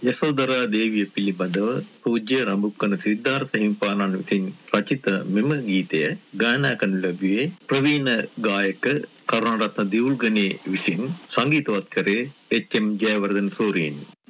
යසෝදරා දේවිය පිළිබඳව පූජ්‍ය රඹුක්කන සිද්ධාර්ථ හිමිපාණන් විසින් රචිත මෙම ගීතය ගායනා කරනු ලැබුවේ ප්‍රවීණ ගායක කරුණාරත්න දියුල්ගනේ විසින් සංගීතවත් කරේ එච්.එම්. ජයවර්ධන සූරීන්.